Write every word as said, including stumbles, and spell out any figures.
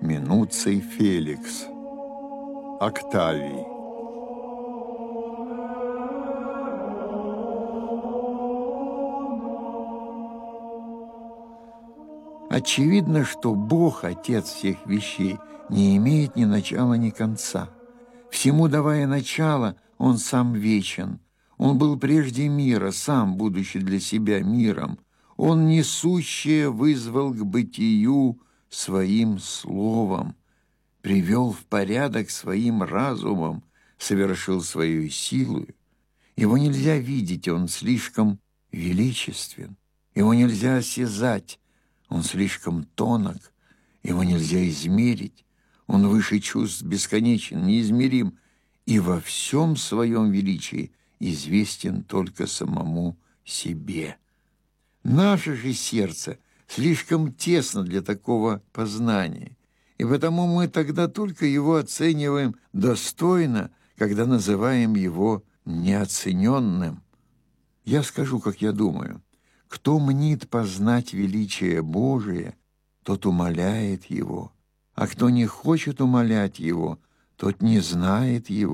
Минуций Феликс. Октавий. Очевидно, что Бог, Отец всех вещей, не имеет ни начала, ни конца. Всему давая начало, Он сам вечен. Он был прежде мира, сам, будучи для себя миром. Он несущее вызвал к бытию своим словом, привел в порядок своим разумом, совершил свою силу. Его нельзя видеть, он слишком величествен. Его нельзя осязать, он слишком тонок. Его нельзя измерить, он выше чувств, бесконечен, неизмерим, и во всем своем величии известен только самому себе. Наше же сердце слишком тесно для такого познания, и потому мы тогда только его оцениваем достойно, когда называем его неоцененным. Я скажу, как я думаю. Кто мнит познать величие Божие, тот умаляет его, а кто не хочет умалять его, тот не знает его.